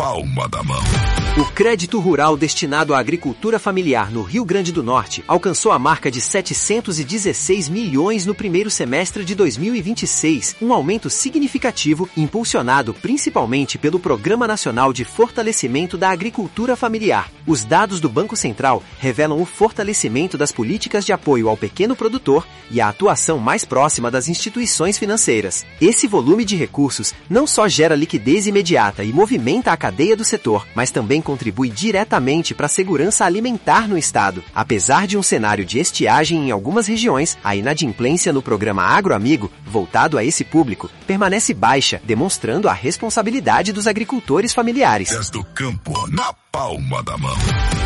palma da mão. O crédito rural destinado à agricultura familiar no Rio Grande do Norte alcançou a marca de 716 milhões no primeiro semestre de 2026, um aumento significativo impulsionado principalmente pelo Programa Nacional de Fortalecimento da Agricultura Familiar. Os dados do Banco Central revelam o fortalecimento das políticas de apoio ao pequeno produtor e a atuação mais próxima das instituições financeiras. Esse volume de recursos não só gera liquidez imediata e movimenta a cadeia do setor, mas também contribui diretamente para a segurança alimentar no estado. Apesar de um cenário de estiagem em algumas regiões, a inadimplência no programa AgroAmigo, voltado a esse público, permanece baixa, demonstrando a responsabilidade dos agricultores familiares. Desde o campo, na palma da mão.